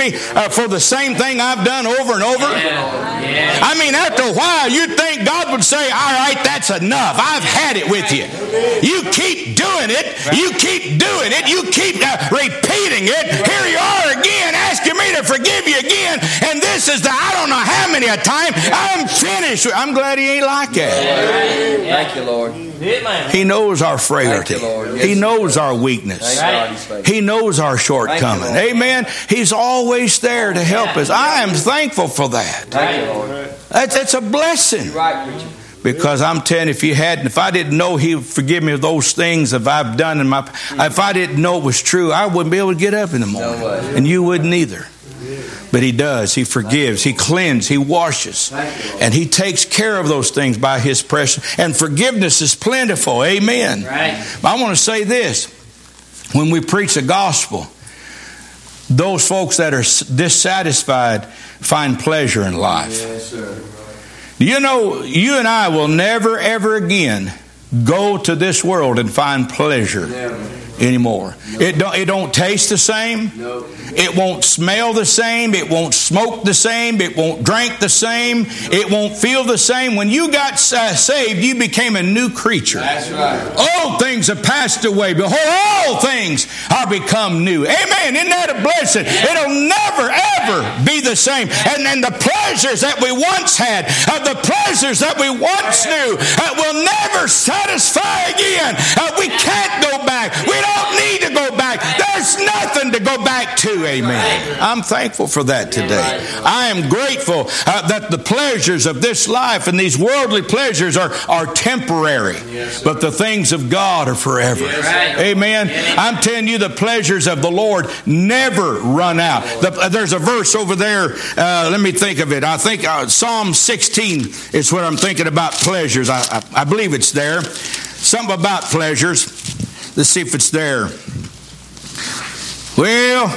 me for the same thing I've done over and over? I mean, after a while, you'd think God would say, all right, that's enough. I've had it with you. You keep doing it. You keep doing it. You keep repeating it. Here you are again, asking me to forgive you again. And this is the, I don't know how many a time, I'm finished. I'm glad he ain't like that. Thank you, Lord. He knows our frailty. He knows our weakness. He knows our shortcoming. Amen. He's always there to help us. I am thankful for that. Thank you, Lord. It's a blessing. You're right, preacher. Because I'm telling you, if I didn't know He would forgive me of those things that I've done if I didn't know it was true, I wouldn't be able to get up in the morning. And you wouldn't either. But He does. He forgives. He cleanses. He washes. And He takes care of those things by His precious. And forgiveness is plentiful. Amen. Right. I want to say this. When we preach the gospel, those folks that are dissatisfied find pleasure in life. Yes, sir. You know, you and I will never, ever again go to this world and find pleasure anymore. It don't taste the same. It won't smell the same. It won't smoke the same. It won't drink the same. It won't feel the same. When you got saved, you became a new creature. That's right. Old things have passed away. Behold, all things are become new. Amen. Isn't that a blessing? It'll never, ever be the same. And then the pleasures that we once had, the pleasures that we once knew, will never satisfy again. We can't go back. We don't need to go back. There's nothing to go back to. Amen. I'm thankful for that today. I am grateful that the pleasures of this life and these worldly pleasures are temporary, but the things of God are forever. Amen. I'm telling you, the pleasures of the Lord never run out. There's a verse over there. Let me think of it. I think Psalm 16 is what I'm thinking about pleasures. I believe it's there. Something about pleasures. Let's see if it's there. Well,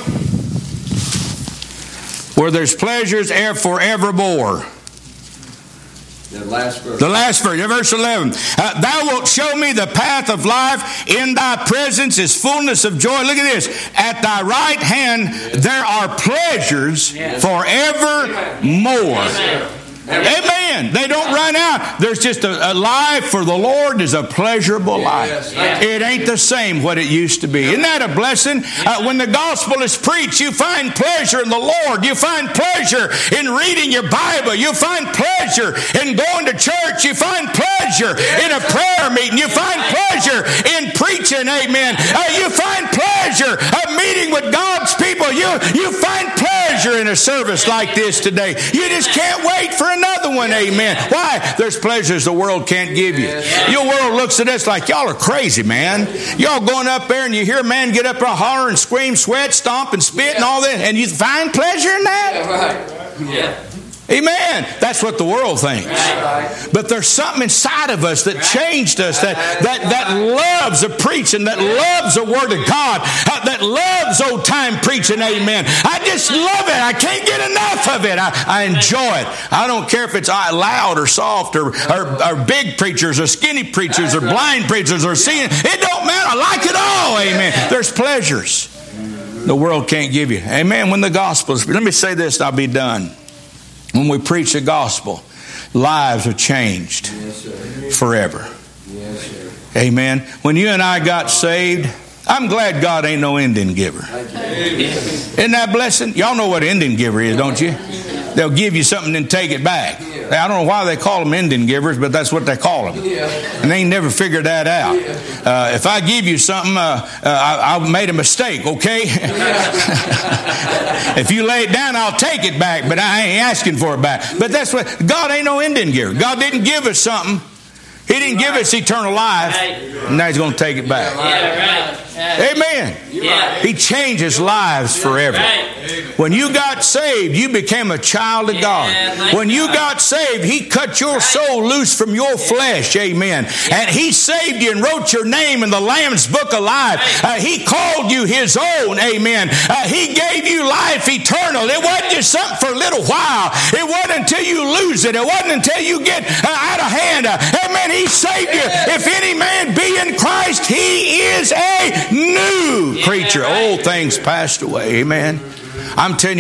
where there's pleasures forevermore. The last verse. The last verse, verse 11. Thou wilt show me the path of life. In thy presence is fullness of joy. Look at this. At thy right hand there are pleasures forevermore. Amen. They don't run out. There's just a life for the Lord is a pleasurable life. It ain't the same what it used to be. Isn't that a blessing? When the gospel is preached, you find pleasure in the Lord. You find pleasure in reading your Bible. You find pleasure in going to church. You find pleasure in a prayer meeting. You find pleasure in preaching. Amen. You find pleasure of meeting with God's people. You find pleasure in a service like this today. You just can't wait for another one. Amen. Why? There's pleasures the world can't give you. Your world looks at us like y'all are crazy, man. Y'all going up there and you hear a man get up there holler and scream, sweat, stomp and spit and all that, and you find pleasure in that? Yeah. Amen. That's what the world thinks. But there's something inside of us that changed us, that loves the preaching, that loves the Word of God, that loves old time preaching. Amen. I just love it. I can't get enough of it. I enjoy it. I don't care if it's loud or soft or big preachers or skinny preachers or blind preachers or seeing. It don't matter. I like it all. Amen. There's pleasures the world can't give you. Amen. When the gospel is, let me say this and I'll be done. When we preach the gospel, lives are changed forever. Amen. When you and I got saved, I'm glad God ain't no Indian giver. Isn't that blessing? Y'all know what an Indian giver is, don't you? They'll give you something and take it back. I don't know why they call them Indian givers, but that's what they call them. And they ain't never figured that out. If I give you something, I made a mistake, okay? If you lay it down, I'll take it back, but I ain't asking for it back. But that's what, God ain't no Indian giver. God didn't give us something. He didn't give us eternal life. And now He's going to take it back. Amen. He changes lives forever. When you got saved, you became a child of God. When you got saved, He cut your soul loose from your flesh. Amen. And He saved you and wrote your name in the Lamb's Book of Life. He called you His own. Amen. He gave you life eternal. It wasn't just something for a little while. It wasn't until you lose it. It wasn't until you get out of hand. Amen. He saved you. If any man be in Christ, he is a new creature. Old things passed away. Amen. I'm telling you.